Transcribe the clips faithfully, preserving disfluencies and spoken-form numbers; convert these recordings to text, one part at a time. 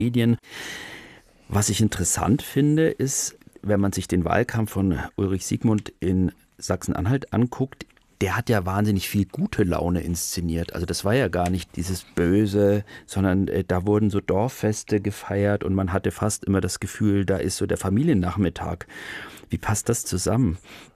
Medien. Was ich interessant finde, ist, wenn man sich den Wahlkampf von Ulrich Siegmund in Sachsen-Anhalt anguckt, der hat ja wahnsinnig viel gute Laune inszeniert. Also das war ja gar nicht dieses Böse, sondern äh, da wurden so Dorffeste gefeiert und man hatte fast immer das Gefühl, da ist so der Familiennachmittag. Wie passt das zusammen?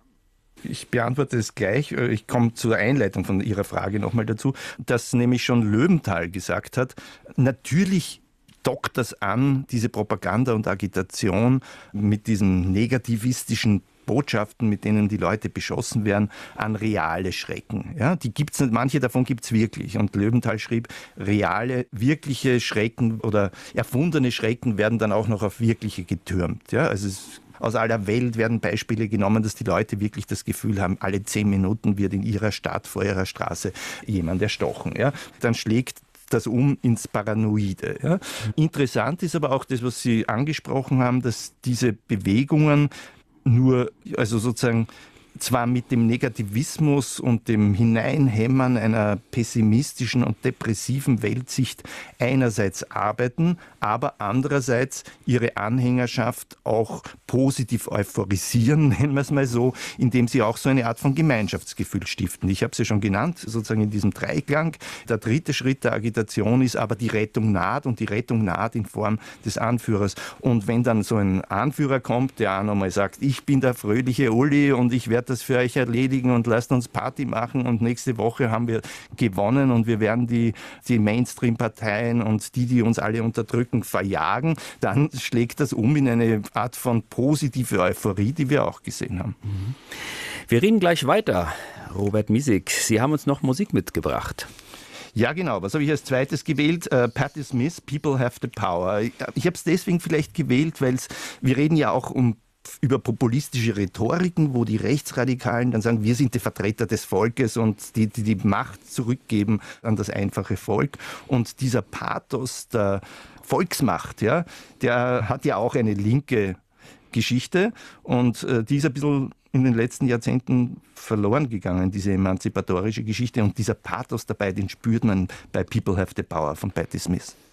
Ich beantworte es gleich. Ich komme zur Einleitung von Ihrer Frage nochmal dazu, dass nämlich schon Löwenthal gesagt hat, natürlich dockt das an, diese Propaganda und Agitation mit diesen negativistischen Botschaften, mit denen die Leute beschossen werden, an reale Schrecken. Ja, die gibt's nicht, manche davon gibt es wirklich. Und Löwenthal schrieb, reale, wirkliche Schrecken oder erfundene Schrecken werden dann auch noch auf wirkliche getürmt. Ja, also es, aus aller Welt werden Beispiele genommen, dass die Leute wirklich das Gefühl haben, alle zehn Minuten wird in ihrer Stadt, vor ihrer Straße jemand erstochen. Ja, dann schlägt das um ins Paranoide. Ja. Interessant ist aber auch das, was Sie angesprochen haben, dass diese Bewegungen nur, also sozusagen zwar mit dem Negativismus und dem Hineinhämmern einer pessimistischen und depressiven Weltsicht einerseits arbeiten, aber andererseits ihre Anhängerschaft auch positiv euphorisieren, nennen wir es mal so, indem sie auch so eine Art von Gemeinschaftsgefühl stiften. Ich habe es ja schon genannt, sozusagen in diesem Dreiklang. Der dritte Schritt der Agitation ist aber, die Rettung naht, und die Rettung naht in Form des Anführers. Und wenn dann so ein Anführer kommt, der auch nochmal sagt, ich bin der fröhliche Uli und ich werde das für euch erledigen und lasst uns Party machen und nächste Woche haben wir gewonnen und wir werden die, die Mainstream-Parteien und die, die uns alle unterdrücken, verjagen, dann schlägt das um in eine Art von positive Euphorie, die wir auch gesehen haben. Wir reden gleich weiter. Robert Misig, Sie haben uns noch Musik mitgebracht. Ja, genau. Was habe ich als zweites gewählt? Uh, Patti Smith, People Have the Power. Ich, ich habe es deswegen vielleicht gewählt, weil wir reden ja auch um über populistische Rhetoriken, wo die Rechtsradikalen dann sagen, wir sind die Vertreter des Volkes und die, die die Macht zurückgeben an das einfache Volk. Und dieser Pathos der Volksmacht, ja, der hat ja auch eine linke Geschichte und äh, die ist ein bisschen in den letzten Jahrzehnten verloren gegangen, diese emanzipatorische Geschichte. Und dieser Pathos dabei, den spürt man bei People Have the Power von Patti Smith.